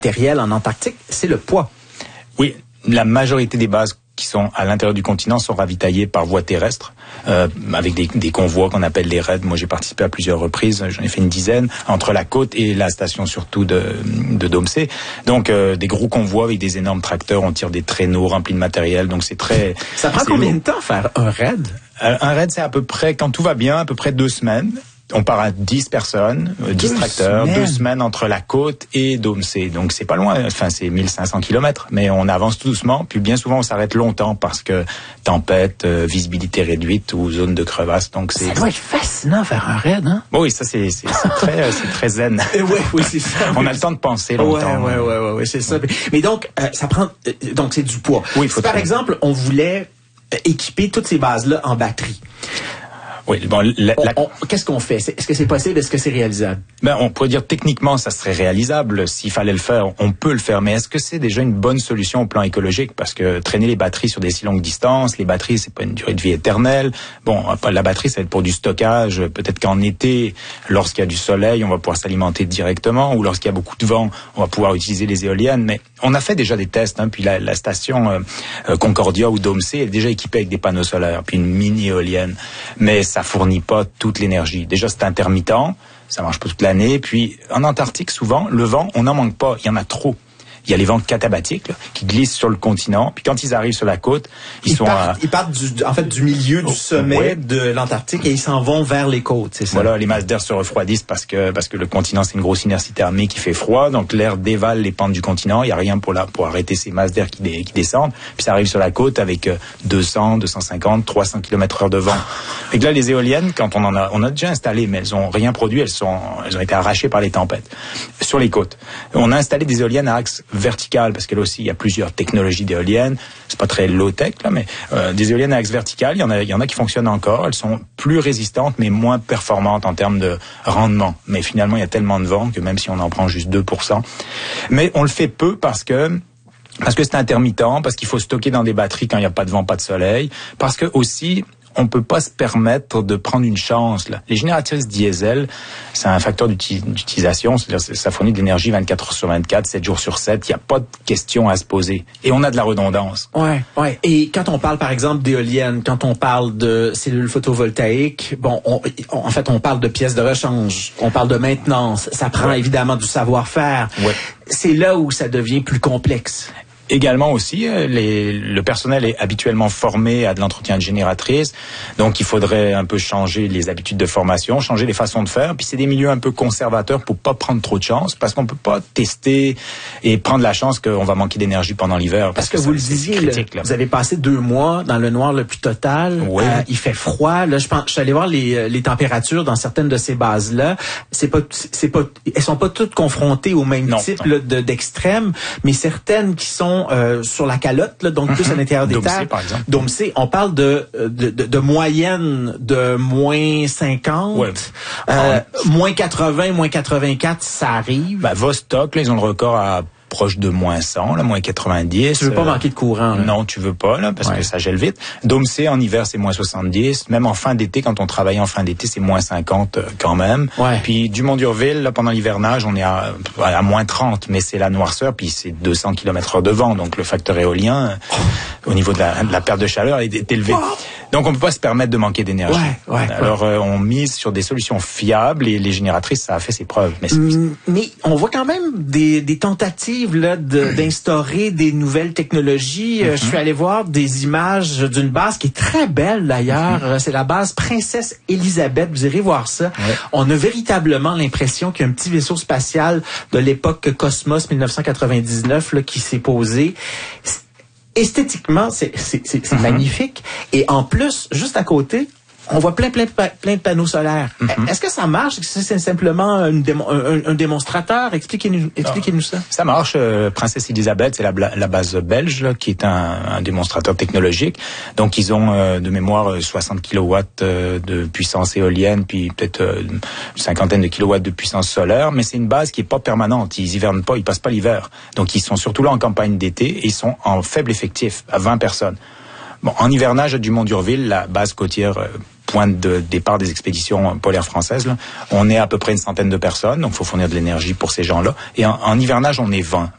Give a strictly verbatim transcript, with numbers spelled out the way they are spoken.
matériel en Antarctique, c'est le poids. Oui, la majorité des bases qui sont à l'intérieur du continent sont ravitaillées par voie terrestre, euh, avec des, des convois qu'on appelle les raids. Moi, j'ai participé à plusieurs reprises, j'en ai fait une dizaine, entre la côte et la station surtout de, de Domsé. Donc, euh, des gros convois avec des énormes tracteurs, on tire des traîneaux remplis de matériel, donc c'est très... Ça prend combien de temps faire un raid? Euh, un raid, c'est à peu près, quand tout va bien, à peu près deux semaines. On part à dix personnes, dix tracteurs, deux semaines entre la côte et Domsé. Donc c'est pas loin, enfin c'est mille cinq cents kilomètres, mais on avance tout doucement. Puis bien souvent on s'arrête longtemps parce que tempête, euh, visibilité réduite ou zone de crevasse. Donc c'est. Ça doit être fascinant faire un raid, hein? Bon, oui, ça c'est c'est, c'est très c'est très zen. Et ouais, oui c'est ça. On a le temps de penser longtemps. Ouais, ouais, ouais, ouais, ouais c'est ça. Mais donc euh, ça prend, euh, donc c'est du poids. Oui, il faut. Si par exemple on voulait équiper toutes ces bases là en batterie. Oui, bon, la, on, la... on, qu'est-ce qu'on fait? Est-ce que c'est possible? Est-ce que c'est réalisable? Ben, on pourrait dire techniquement, ça serait réalisable. S'il fallait le faire, on peut le faire. Mais est-ce que c'est déjà une bonne solution au plan écologique? Parce que traîner les batteries sur des si longues distances, les batteries, c'est pas une durée de vie éternelle. Bon, la batterie, ça va être pour du stockage. Peut-être qu'en été, lorsqu'il y a du soleil, on va pouvoir s'alimenter directement. Ou lorsqu'il y a beaucoup de vent, on va pouvoir utiliser les éoliennes. Mais on a fait déjà des tests. Hein, puis la, la station euh, Concordia ou Domsé est déjà équipée avec des panneaux solaires, puis une mini éolienne. Mais ça fournit pas toute l'énergie. Déjà, c'est intermittent, ça marche pas toute l'année. Puis, en Antarctique, souvent, le vent, on n'en manque pas, il y en a trop. Il y a les vents catabatiques là, qui glissent sur le continent. Puis quand ils arrivent sur la côte, ils, ils sont partent, à... Ils partent du, en fait du milieu du sommet ouais. de l'Antarctique et ils s'en vont vers les côtes, c'est ça? Voilà, les masses d'air se refroidissent parce que parce que le continent, c'est une grosse inertie thermique qui fait froid. Donc l'air dévale les pentes du continent. Il n'y a rien pour, la, pour arrêter ces masses d'air qui, dé, qui descendent. Puis ça arrive sur la côte avec deux cents, deux cent cinquante, trois cents kilomètres heure de vent. Et là, les éoliennes, quand on en a, on a déjà installé, mais elles ont rien produit. Elles sont, elles ont été arrachées par les tempêtes sur les côtes. On a installé des éoliennes à axe vertical parce que là aussi il y a plusieurs technologies d'éoliennes, c'est pas très low tech là, mais euh, des éoliennes à axe vertical, il y en a, il y en a qui fonctionnent encore, elles sont plus résistantes mais moins performantes en termes de rendement. Mais finalement il y a tellement de vent que même si on en prend juste deux pour cent, mais on le fait peu parce que parce que c'est intermittent, parce qu'il faut stocker dans des batteries quand il n'y a pas de vent, pas de soleil, parce que aussi on peut pas se permettre de prendre une chance là. Les génératrices diesel, c'est un facteur d'utilisation, c'est-à-dire ça fournit de l'énergie vingt-quatre heures sur vingt-quatre, sept jours sur sept, il y a pas de question à se poser et on a de la redondance. Ouais, ouais. Et quand on parle par exemple d'éoliennes, quand on parle de cellules photovoltaïques, bon, on, on, en fait on parle de pièces de rechange, on parle de maintenance, ça prend ouais. évidemment du savoir-faire. Ouais. C'est là où ça devient plus complexe. Également aussi, les, le personnel est habituellement formé à de l'entretien de génératrices, donc il faudrait un peu changer les habitudes de formation, changer les façons de faire. Puis c'est des milieux un peu conservateurs pour pas prendre trop de chance, parce qu'on peut pas tester et prendre la chance qu'on va manquer d'énergie pendant l'hiver. Parce, parce que, que ça, vous le disiez, critique, là. Vous avez passé deux mois dans le noir le plus total. Oui. Euh, il fait froid. Là, je pense, je suis allé voir les, les températures dans certaines de ces bases-là. C'est pas, c'est pas, elles sont pas toutes confrontées au même non, type non. Là, de, d'extrêmes, mais certaines qui sont Euh, sur la calotte, là, donc plus à l'intérieur des terres. Par exemple. Domsé, on parle de, de, de, de moyenne de moins cinquante, ouais. euh, moins quatre-vingts, moins quatre-vingt-quatre, ça arrive. Ben, Vostok, là, ils ont le record à proche de moins cent, là, moins quatre-vingt-dix. Tu veux pas euh, manquer de courant, là. Non, tu veux pas, là, parce ouais. que ça gèle vite. Domsé, en hiver, c'est moins soixante-dix. Même en fin d'été, quand on travaille en fin d'été, c'est moins cinquante euh, quand même. Ouais. Puis, Dumont-d'Urville, là, pendant l'hivernage, on est à, à moins trente, mais c'est la noirceur, puis c'est deux cents kilomètres heure de vent. Donc, le facteur éolien, euh, au niveau de la, de la perte de chaleur, est, est élevé. Oh. Donc, on peut pas se permettre de manquer d'énergie. Ouais, ouais, Alors, euh, on mise sur des solutions fiables et les génératrices, ça a fait ses preuves. Mais, mmh, mais on voit quand même des, des tentatives, là, de, d'instaurer des nouvelles technologies. Mm-hmm. Je suis allé voir des images d'une base qui est très belle d'ailleurs. Mm-hmm. C'est la base Princesse Elisabeth. Vous irez voir ça. Ouais. On a véritablement l'impression qu'il y a un petit vaisseau spatial de l'époque Cosmos dix-neuf cent quatre-vingt-dix-neuf là, qui s'est posé. Esthétiquement, c'est, c'est, c'est, c'est mm-hmm. magnifique. Et en plus, juste à côté, on voit plein, plein, plein de panneaux solaires. Mm-hmm. Est-ce que ça marche? Est-ce que c'est simplement une démo, un, un démonstrateur? Expliquez-nous, expliquez-nous ça. Ça marche. Euh, Princesse Elisabeth, c'est la, la base belge, là, qui est un, un démonstrateur technologique. Donc, ils ont euh, de mémoire soixante kilowatts euh, de puissance éolienne, puis peut-être euh, une cinquantaine de kilowatts de puissance solaire. Mais c'est une base qui est pas permanente. Ils hivernent pas, ils passent pas l'hiver. Donc, ils sont surtout là en campagne d'été et ils sont en faible effectif, à vingt personnes. Bon, en hivernage à Dumont-d'Urville, la base côtière euh, point de départ des expéditions polaires françaises, là, on est à peu près une centaine de personnes, donc il faut fournir de l'énergie pour ces gens-là. Et en, en hivernage, on est vingt.